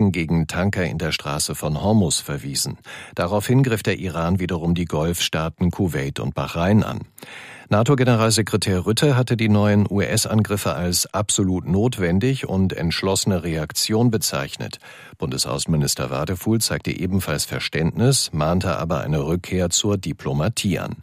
Raketen gegen Tanker in der Straße von Hormuz verwiesen. Daraufhin griff der Iran wiederum die Golfstaaten Kuwait und Bahrain an. NATO-Generalsekretär Rutte hatte die neuen US-Angriffe als absolut notwendig und entschlossene Reaktion bezeichnet. Bundesaußenminister Wadefuhl zeigte ebenfalls Verständnis, mahnte aber eine Rückkehr zur Diplomatie an.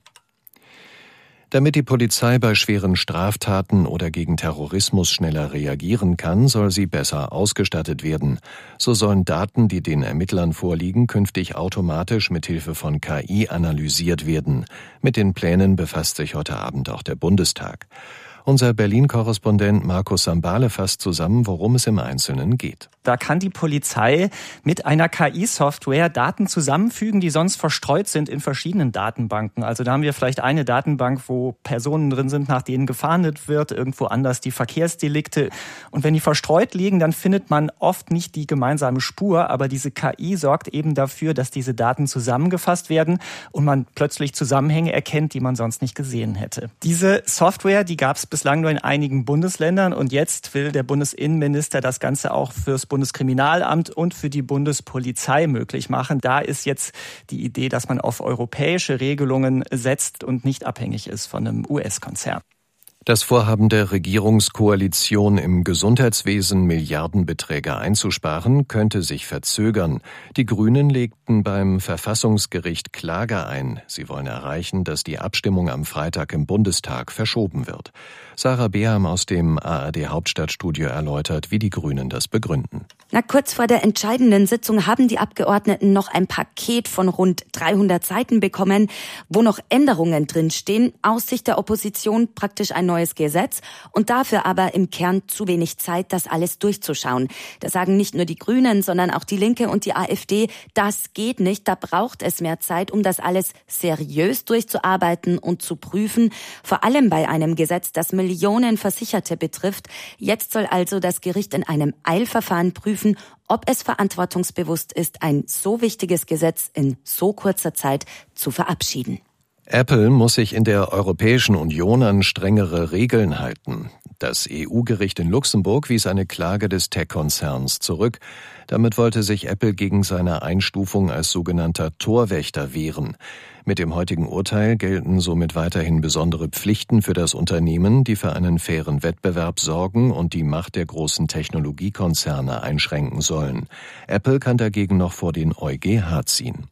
Damit die Polizei bei schweren Straftaten oder gegen Terrorismus schneller reagieren kann, soll sie besser ausgestattet werden. So sollen Daten, die den Ermittlern vorliegen, künftig automatisch mit Hilfe von KI analysiert werden. Mit den Plänen befasst sich heute Abend auch der Bundestag. Unser Berlin-Korrespondent Markus Sambale fasst zusammen, worum es im Einzelnen geht. Da kann die Polizei mit einer KI-Software Daten zusammenfügen, die sonst verstreut sind in verschiedenen Datenbanken. Also da haben wir vielleicht eine Datenbank, wo Personen drin sind, nach denen gefahndet wird, irgendwo anders die Verkehrsdelikte. Und wenn die verstreut liegen, dann findet man oft nicht die gemeinsame Spur. Aber diese KI sorgt eben dafür, dass diese Daten zusammengefasst werden und man plötzlich Zusammenhänge erkennt, die man sonst nicht gesehen hätte. Diese Software, die gab es bislang nur in einigen Bundesländern und jetzt will der Bundesinnenminister das Ganze auch fürs Bundeskriminalamt und für die Bundespolizei möglich machen. Da ist jetzt die Idee, dass man auf europäische Regelungen setzt und nicht abhängig ist von einem US-Konzern. Das Vorhaben der Regierungskoalition, im Gesundheitswesen Milliardenbeträge einzusparen, könnte sich verzögern. Die Grünen legten beim Verfassungsgericht Klage ein. Sie wollen erreichen, dass die Abstimmung am Freitag im Bundestag verschoben wird. Sarah Beham aus dem ARD-Hauptstadtstudio erläutert, wie die Grünen das begründen. Kurz vor der entscheidenden Sitzung haben die Abgeordneten noch ein Paket von rund 300 Seiten bekommen, wo noch Änderungen drinstehen. Aus Sicht der Opposition praktisch ein neues Gesetz und dafür aber im Kern zu wenig Zeit, das alles durchzuschauen. Da sagen nicht nur die Grünen, sondern auch die Linke und die AfD, das geht nicht, da braucht es mehr Zeit, um das alles seriös durchzuarbeiten und zu prüfen. Vor allem bei einem Gesetz, das Millionen Versicherte betrifft. Jetzt soll also das Gericht in einem Eilverfahren prüfen, ob es verantwortungsbewusst ist, ein so wichtiges Gesetz in so kurzer Zeit zu verabschieden. Apple muss sich in der Europäischen Union an strengere Regeln halten. Das EU-Gericht in Luxemburg wies eine Klage des Tech-Konzerns zurück. Damit wollte sich Apple gegen seine Einstufung als sogenannter Torwächter wehren. Mit dem heutigen Urteil gelten somit weiterhin besondere Pflichten für das Unternehmen, die für einen fairen Wettbewerb sorgen und die Macht der großen Technologiekonzerne einschränken sollen. Apple kann dagegen noch vor den EuGH ziehen.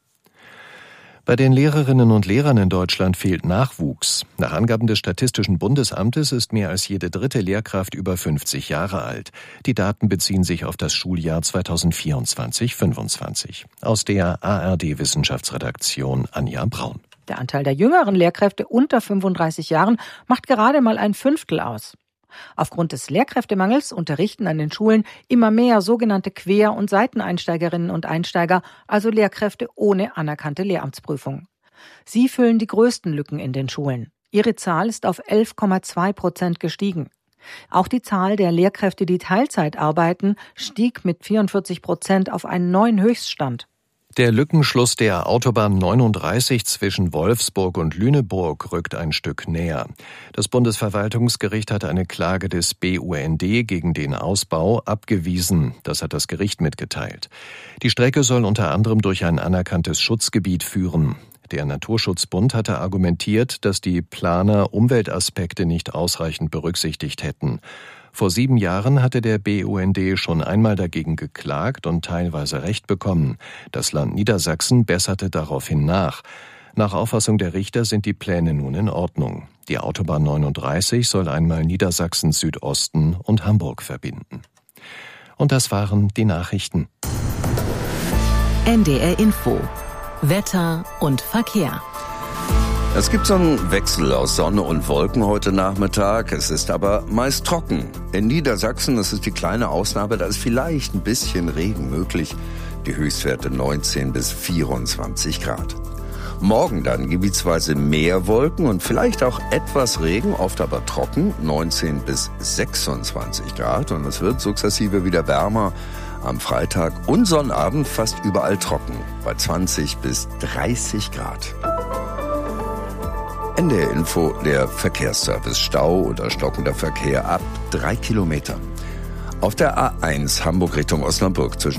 Bei den Lehrerinnen und Lehrern in Deutschland fehlt Nachwuchs. Nach Angaben des Statistischen Bundesamtes ist mehr als jede dritte Lehrkraft über 50 Jahre alt. Die Daten beziehen sich auf das Schuljahr 2024/25. Aus der ARD-Wissenschaftsredaktion Anja Braun. Der Anteil der jüngeren Lehrkräfte unter 35 Jahren macht gerade mal ein Fünftel aus. Aufgrund des Lehrkräftemangels unterrichten an den Schulen immer mehr sogenannte Quer- und Seiteneinsteigerinnen und Einsteiger, also Lehrkräfte ohne anerkannte Lehramtsprüfung. Sie füllen die größten Lücken in den Schulen. Ihre Zahl ist auf 11,2% gestiegen. Auch die Zahl der Lehrkräfte, die Teilzeit arbeiten, stieg mit 44% auf einen neuen Höchststand. Der Lückenschluss der Autobahn 39 zwischen Wolfsburg und Lüneburg rückt ein Stück näher. Das Bundesverwaltungsgericht hat eine Klage des BUND gegen den Ausbau abgewiesen. Das hat das Gericht mitgeteilt. Die Strecke soll unter anderem durch ein anerkanntes Schutzgebiet führen. Der Naturschutzbund hatte argumentiert, dass die Planer Umweltaspekte nicht ausreichend berücksichtigt hätten. Vor 7 Jahren hatte der BUND schon einmal dagegen geklagt und teilweise Recht bekommen. Das Land Niedersachsen besserte daraufhin nach. Nach Auffassung der Richter sind die Pläne nun in Ordnung. Die Autobahn 39 soll einmal Niedersachsens Südosten und Hamburg verbinden. Und das waren die Nachrichten. NDR Info. Wetter und Verkehr. Es gibt so einen Wechsel aus Sonne und Wolken heute Nachmittag. Es ist aber meist trocken. In Niedersachsen, das ist die kleine Ausnahme, da ist vielleicht ein bisschen Regen möglich. Die Höchstwerte 19 bis 24 Grad. Morgen dann gebietsweise mehr Wolken und vielleicht auch etwas Regen, oft aber trocken, 19 bis 26 Grad. Und es wird sukzessive wieder wärmer. Am Freitag und Sonnabend fast überall trocken, bei 20 bis 30 Grad. NDR Info, der Verkehrsservice. Stau oder stockender Verkehr ab 3 Kilometer. Auf der A1 Hamburg Richtung Osnabrück zwischen